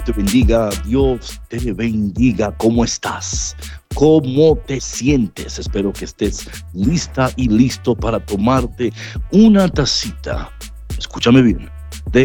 te bendiga, Dios te bendiga. ¿Cómo estás? ¿Cómo te sientes? Espero que estés lista y listo para tomarte una tacita. Escúchame bien, de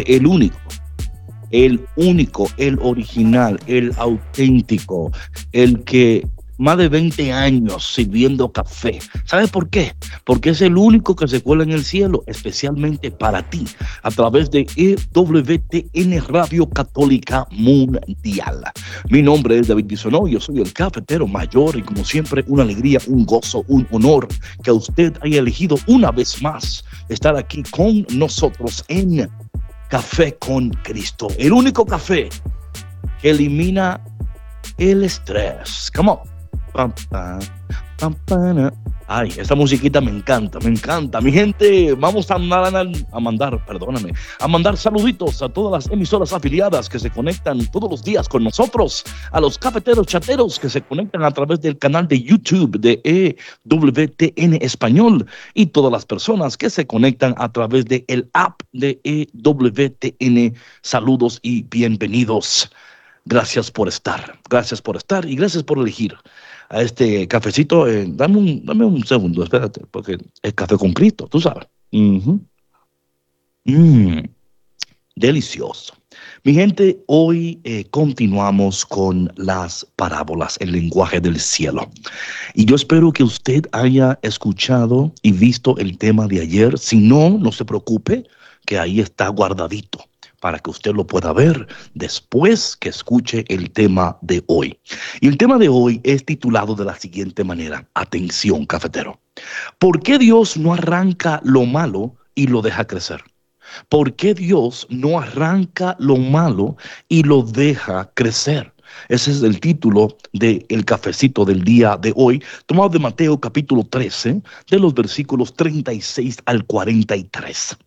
el original, el auténtico, el que más de 20 años sirviendo café. ¿Sabes por qué? Porque es el único que se cuela en el cielo, especialmente para ti, a través de EWTN Radio Católica Mundial. Mi nombre es David Bisonó, yo soy el cafetero mayor y como siempre una alegría, un gozo, un honor que usted haya elegido una vez más estar aquí con nosotros en Café con Cristo, el único café que elimina el estrés. Come on. Pam, pam, pam, pam. Ay, esta musiquita me encanta. Mi gente, vamos a mandar saluditos a todas las emisoras afiliadas que se conectan todos los días con nosotros, a los cafeteros chateros que se conectan a través del canal de YouTube de EWTN Español y todas las personas que se conectan a través del app de EWTN. Saludos y bienvenidos. Gracias por estar y gracias por elegir a este cafecito. Dame un segundo, espérate, porque es café con Cristo, tú sabes. Delicioso. Mi gente, hoy continuamos con las parábolas, el lenguaje del cielo. Y yo espero que usted haya escuchado y visto el tema de ayer. Si no, no se preocupe, que ahí está guardadito, para que usted lo pueda ver después que escuche el tema de hoy. Y el tema de hoy es titulado de la siguiente manera. Atención, cafetero. ¿Por qué Dios no arranca lo malo y lo deja crecer? ¿Por qué Dios no arranca lo malo y lo deja crecer? Ese es el título del cafecito del día de hoy, tomado de Mateo capítulo 13, de los versículos 36 al 43.